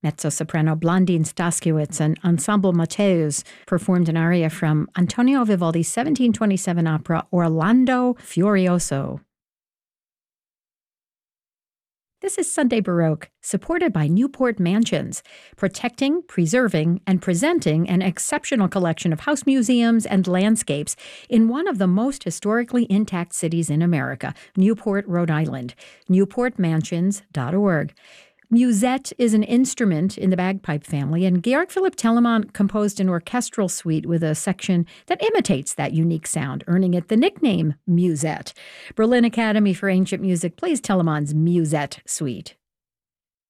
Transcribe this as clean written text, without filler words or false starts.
Mezzo-soprano Blandine Staskiewicz and Ensemble Matteus performed an aria from Antonio Vivaldi's 1727 opera Orlando Furioso. This is Sunday Baroque, supported by Newport Mansions, protecting, preserving, and presenting an exceptional collection of house museums and landscapes in one of the most historically intact cities in America, Newport, Rhode Island. NewportMansions.org. Musette is an instrument in the bagpipe family, and Georg Philipp Telemann composed an orchestral suite with a section that imitates that unique sound, earning it the nickname Musette. Berlin Academy for Ancient Music plays Telemann's Musette suite.